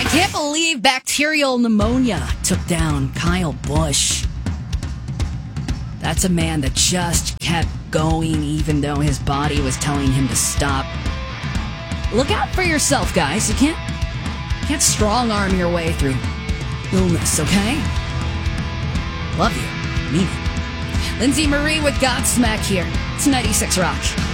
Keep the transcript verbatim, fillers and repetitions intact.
I can't believe bacterial pneumonia took down Kyle Busch. That's a man that just kept going even though his body was telling him to stop. Look out for yourself, guys. You can't, you can't strong-arm your way through illness, okay? Love you. Mean it. Lindsay Marie with Godsmack here. It's ninety-six Rock.